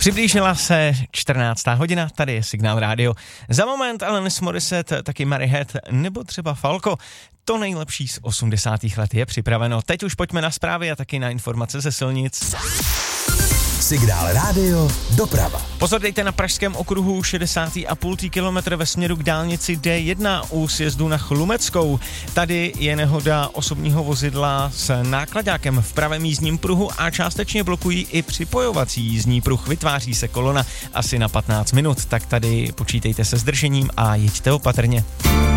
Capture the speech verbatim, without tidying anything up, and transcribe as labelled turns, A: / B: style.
A: Přiblížila se čtrnáctá hodina, tady je Signál rádio. Za moment Alanis Morissette, taky Mary Head nebo třeba Falco. To nejlepší z osmdesátých let je připraveno. Teď už pojďme na zprávy a taky na informace ze silnic.
B: Signál rádio, doprava.
A: Pozor, dejte na pražském okruhu šedesát a půl kilometr ve směru k dálnici D jedna u sjezdu na Chlumeckou. Tady je nehoda osobního vozidla s nákladákem v pravém jízdním pruhu a částečně blokují i připojovací jízdní pruh. Vytváří se kolona asi na patnáct minut, tak tady počítejte se zdržením a jeďte opatrně.